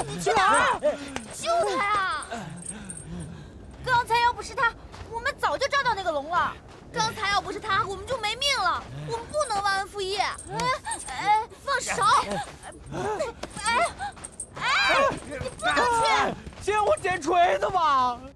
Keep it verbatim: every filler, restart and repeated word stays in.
你去哪儿？救他呀！刚才要不是他，我们早就抓到那个龙了。刚才要不是他，我们就没命了。我们不能忘恩负义。哎哎，放手！哎哎，你不能去！ 借我捡锤子吧！